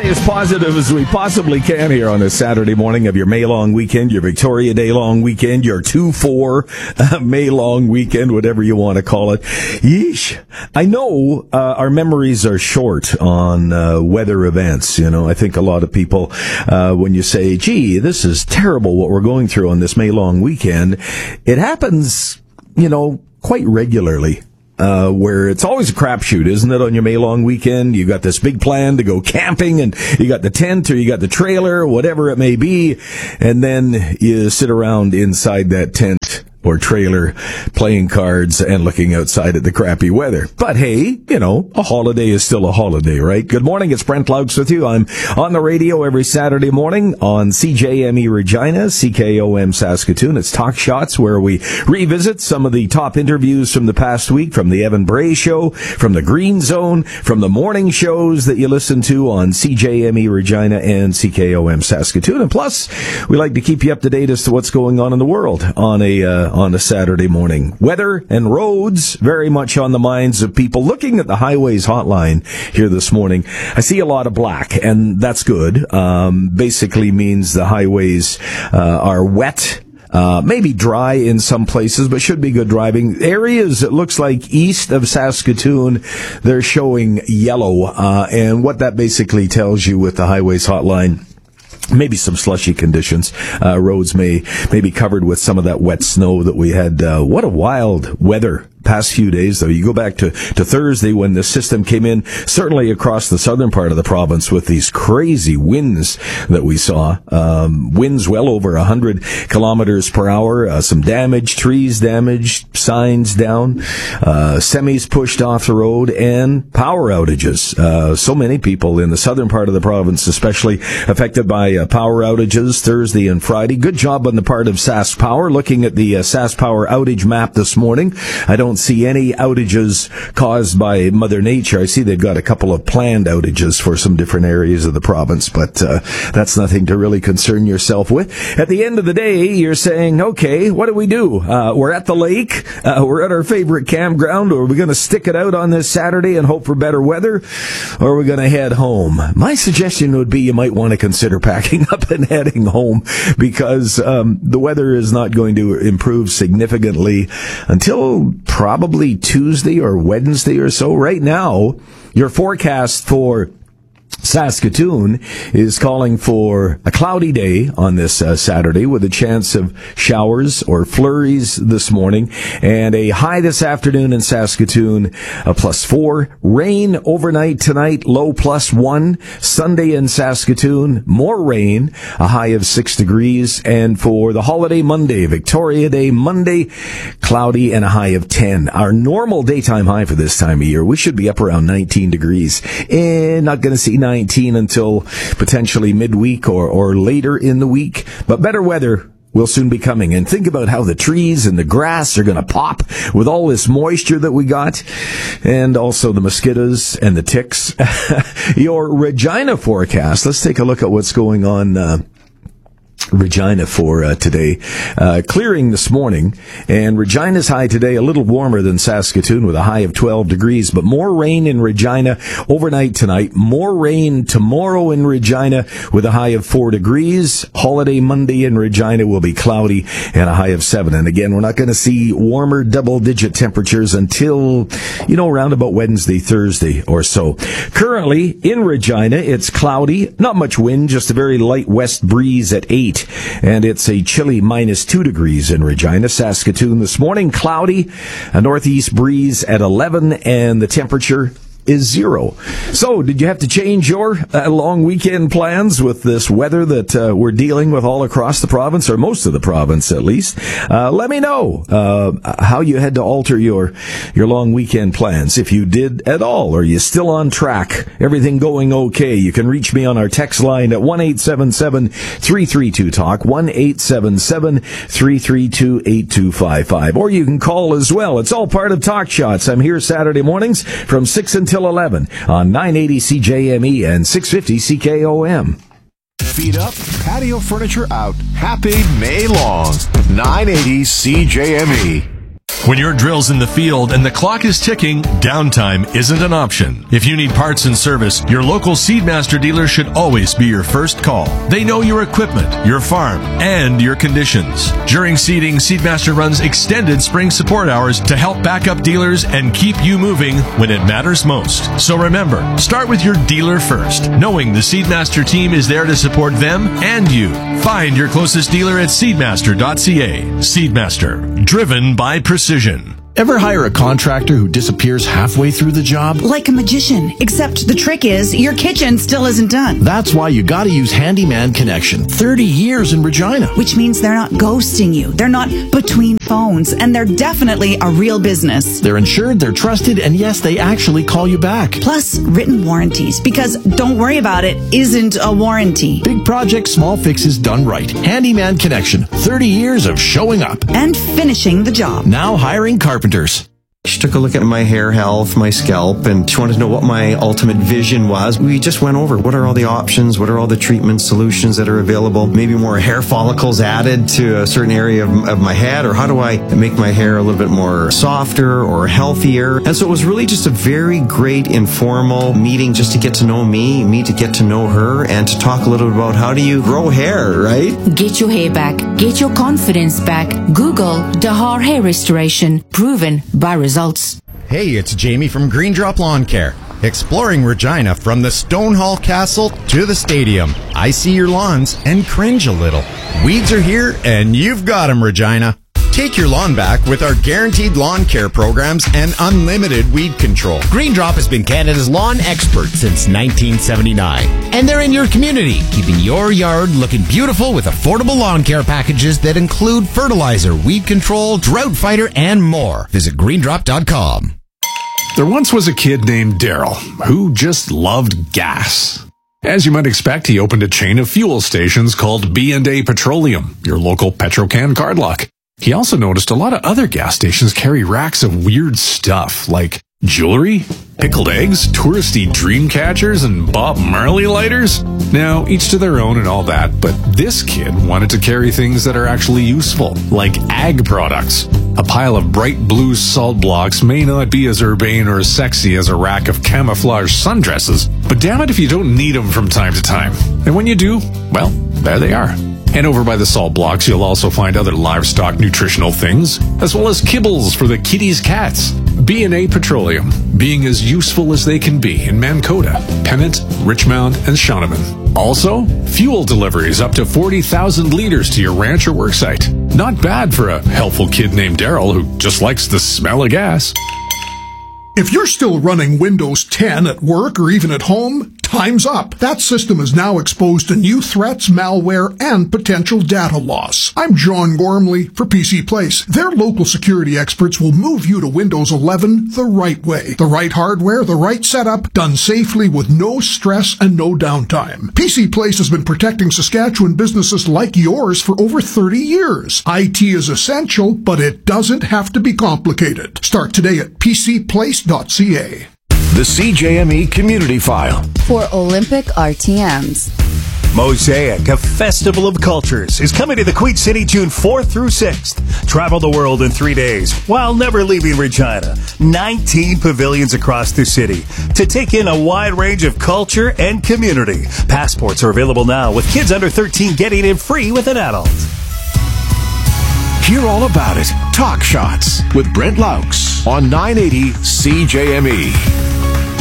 stay as positive as we possibly can here on this Saturday morning of your May long weekend, your Victoria Day long weekend, your 2-4 May long weekend, whatever you want to call it. Yeesh. I know our memories are short on weather events. You know, I think a lot of people, when you say, gee, this is terrible what we're going through on this May long weekend, it happens, you know, quite regularly. Where it's always a crapshoot, isn't it, on your May long weekend? You got this big plan to go camping, and you got the tent, or you got the trailer, whatever it may be, and then you sit around inside that tent or trailer playing cards and looking outside at the crappy weather. But hey, you know, a holiday is still a holiday, right? Good morning, it's Brent Laux with you. I'm on the radio every Saturday morning on CJME Regina, CKOM Saskatoon. It's Talk Shots, where we revisit some of the top interviews from the past week, from the Evan Bray Show, from the Green Zone, from the morning shows that you listen to on CJME Regina and CKOM Saskatoon. And plus, we like to keep you up to date as to what's going on in the world on a Saturday morning. Weather and roads very much on the minds of people. Looking at the highways hotline here this morning, I see a lot of black, and that's good. Basically means the highways are wet. Maybe dry in some places, but should be good driving. Areas, it looks like east of Saskatoon, they're showing yellow. And what that basically tells you with the highways hotline, maybe some slushy conditions. Roads may be covered with some of that wet snow that we had. What a wild weather past few days, though. You go back to Thursday when the system came in, certainly across the southern part of the province, with these crazy winds that we saw. Winds well over 100 kilometers per hour. Some damage, trees damaged, signs down, semis pushed off the road, and power outages. So many people in the southern part of the province, especially affected by power outages Thursday and Friday. Good job on the part of Sask Power. Looking at the Sask Power outage map this morning, I don't see any outages caused by Mother Nature. I see they've got a couple of planned outages for some different areas of the province, but that's nothing to really concern yourself with. At the end of the day, you're saying, okay, what do we do? We're at the lake, we're at our favorite campground, or are we going to stick it out on this Saturday and hope for better weather, or are we going to head home? My suggestion would be you might want to consider packing up and heading home, because the weather is not going to improve significantly until probably Tuesday or Wednesday or so. Right now, your forecast for Saskatoon is calling for a cloudy day on this Saturday, with a chance of showers or flurries this morning, and a high this afternoon in Saskatoon, a +4. Rain overnight tonight, low +1. Sunday in Saskatoon, more rain, a high of 6 degrees. And for the holiday Monday, Victoria Day Monday, cloudy and a high of 10. Our normal daytime high for this time of year, we should be up around 19 degrees. And not going to see 19 until potentially midweek or later in the week. But better weather will soon be coming. And think about how the trees and the grass are going to pop with all this moisture that we got. And also the mosquitoes and the ticks. Your Regina forecast. Let's take a look at what's going on Regina for today. Clearing this morning, and Regina's high today a little warmer than Saskatoon with a high of 12 degrees, but more rain in Regina overnight tonight. More rain tomorrow in Regina with a high of 4 degrees. Holiday Monday in Regina will be cloudy and a high of 7. And again, we're not going to see warmer double-digit temperatures until, around about Wednesday, Thursday or so. Currently in Regina, it's cloudy, not much wind, just a very light west breeze at 8. And it's a chilly -2 degrees in Regina. Saskatoon this morning, cloudy, a northeast breeze at 11, and the temperature is 0. So, did you have to change your long weekend plans with this weather that we're dealing with all across the province, or most of the province at least? Let me know how you had to alter your long weekend plans, if you did at all. Are you still on track? Everything going okay? You can reach me on our text line at 1-877-332-TALK, 1-877-332-8255. Or you can call as well. It's all part of Talk Shots. I'm here Saturday mornings from 6 until 11 on 980 CJME and 650 CKOM. Feet up, patio furniture out. Happy May long. 980 CJME. When your drill's in the field and the clock is ticking, downtime isn't an option. If you need parts and service, your local Seedmaster dealer should always be your first call. They know your equipment, your farm, and your conditions. During seeding, Seedmaster runs extended spring support hours to help back up dealers and keep you moving when it matters most. So remember, start with your dealer first, knowing the Seedmaster team is there to support them and you. Find your closest dealer at seedmaster.ca. Seedmaster, driven by precision. Ever hire a contractor who disappears halfway through the job? Like a magician, except the trick is your kitchen still isn't done. That's why you gotta use Handyman Connection. 30 years in Regina. Which means they're not ghosting you. They're not between phones. And they're definitely a real business. They're insured, they're trusted, and yes, they actually call you back. Plus, written warranties. Because don't worry about it isn't a warranty. Big projects, small fixes done right. Handyman Connection. 30 years of showing up. And finishing the job. Now hiring carpenters. She took a look at my hair health, my scalp, and she wanted to know what my ultimate vision was. We just went over what are all the options, what are all the treatment solutions that are available, maybe more hair follicles added to a certain area of my head, or how do I make my hair a little bit more softer or healthier. And so it was really just a very great informal meeting just to get to know me to get to know her, and to talk a little bit about how do you grow hair, right? Get your hair back. Get your confidence back. Google Dahar Hair Restoration. Proven by results. Hey, it's Jamie from Green Drop Lawn Care. Exploring Regina from the Stonehall Castle to the stadium. I see your lawns and cringe a little. Weeds are here and you've got them, Regina. Take your lawn back with our guaranteed lawn care programs and unlimited weed control. Green Drop has been Canada's lawn expert since 1979. And they're in your community, keeping your yard looking beautiful with affordable lawn care packages that include fertilizer, weed control, drought fighter, and more. Visit greendrop.com. There once was a kid named Daryl who just loved gas. As you might expect, he opened a chain of fuel stations called B&A Petroleum, your local Petrocan card lock. He also noticed a lot of other gas stations carry racks of weird stuff like jewelry, pickled eggs, touristy dream catchers, and Bob Marley lighters. Now, each to their own and all that, but this kid wanted to carry things that are actually useful, like ag products. A pile of bright blue salt blocks may not be as urbane or as sexy as a rack of camouflage sundresses, but damn it if you don't need them from time to time. And when you do, well, there they are. And over by the salt blocks, you'll also find other livestock nutritional things, as well as kibbles for the kitties' cats. B&A Petroleum, being as useful as they can be in Mankota, Pennant, Richmond, and Shaunavon. Also, fuel deliveries up to 40,000 liters to your ranch or worksite. Not bad for a helpful kid named Daryl who just likes the smell of gas. If you're still running Windows 10 at work or even at home, time's up. That system is now exposed to new threats, malware, and potential data loss. I'm John Gormley for PC Place. Their local security experts will move you to Windows 11 the right way. The right hardware, the right setup, done safely with no stress and no downtime. PC Place has been protecting Saskatchewan businesses like yours for over 30 years. IT is essential, but it doesn't have to be complicated. Start today at PCPlace.ca. The CJME Community File. For Olympic RTMs. Mosaic, a festival of cultures, is coming to the Queen City June 4th through 6th. Travel the world in 3 days while never leaving Regina. 19 pavilions across the city to take in a wide range of culture and community. Passports are available now, with kids under 13 getting in free with an adult. Hear all about it. Talk Shots with Brent Laux on 980 CJME.